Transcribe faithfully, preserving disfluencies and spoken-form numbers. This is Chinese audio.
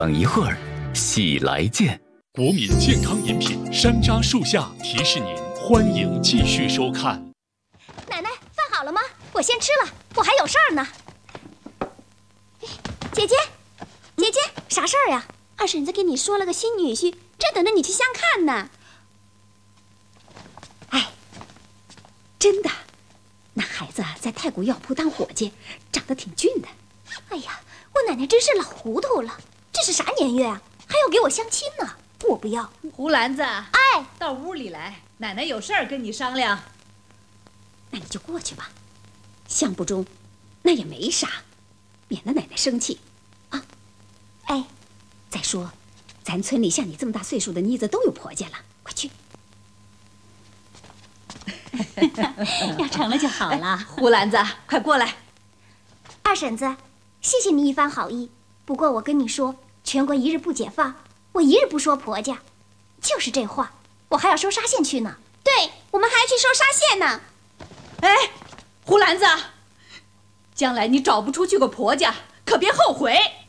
等一会儿，喜来见。 国民健康饮品山楂树下提示您：欢迎继续收看。 奶奶，饭好了吗？我先吃了，我还有事儿呢。姐姐，姐姐，啥事儿呀？二婶子给你说了个新女婿，正等着你去相看呢。哎，真的，那孩子在太古药铺当伙计，长得挺俊的。哎呀，我奶奶真是老糊涂了，这是啥年月啊？还要给我相亲呢？我不要。 胡兰子， 哎， 到屋里来，奶奶有事儿跟你商量。 那你就过去吧，相不中，那也没啥，免得奶奶生气啊。哎，再说，咱村里像你这么大岁数的妮子都有婆家了，快去。要成了就好了。 胡兰子，快过来。 二婶子，谢谢你一番好意，不过我跟你说，全国一日不解放，我一日不说婆家，就是这话，我还要收纱线去呢。对，我们还要去收纱线呢。 哎，胡兰子，将来你找不出去个婆家，可别后悔。